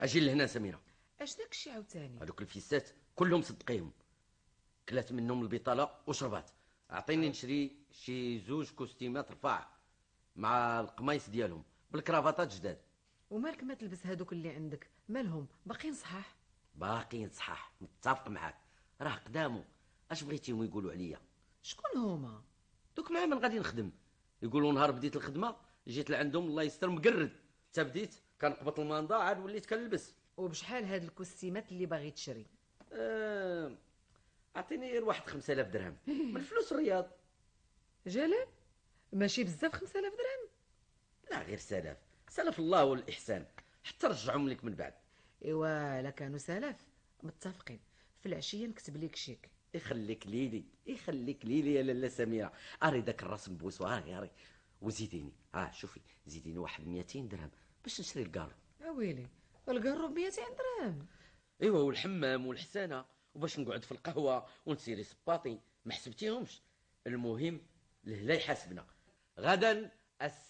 اجي لهنا سميره. اش داكشي عاوتاني؟ هذوك الفيسات كلهم صدقيهم، كلات منهم البطاله وشربات. اعطيني نشري شي 2 كوستيمات رفاع مع القميص ديالهم بالكرافطات جداد. ومالك ما تلبس هادوك اللي عندك؟ مالهم باقيين صحاح؟ باقيين صحاح، متفق معاك، راه قدامو. اش بغيتيهم يقولوا عليا؟ شكون هما؟ دوك مع من غادي نخدم يقولوا نهار بديت الخدمه جيت لعندهم الله يستر مقرد، حتى بديت كنقبط الماندا عاد وليت كنلبس. وبشحال هاد الكوستيمات اللي باغي تشري؟ اعطيني غير واحد 5000 درهم من فلوس الرياض. جلال، ماشي بزاف 5000 درهم؟ لا غير سلاف، سلف الله والاحسان، حتى رجعهم لك من بعد. ايوا لا كانوا سلاف متفقين، في العشيه نكتب ليك شيك. يخليك ليلي، يخليك ليلي يا لاله سميره. اري داك الراس مبوس اري وزيديني، شوفي زيديني واحد 200 درهم باش نشري الكارو. ويلي، القرو ب 200 درهم؟ ايوا والحمام والحسانه وباش نقعد في القهوه ونسيري صباطي ما حسبتيهمش. المهم لهلا يحاسبنا غدا